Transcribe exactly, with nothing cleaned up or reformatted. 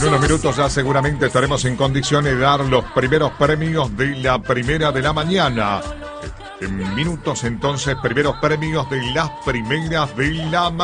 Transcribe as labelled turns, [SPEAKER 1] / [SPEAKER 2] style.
[SPEAKER 1] En unos minutos ya seguramente estaremos en condiciones de dar los primeros premios de la primera de la mañana. En minutos entonces, primeros premios de las primeras de la mañana.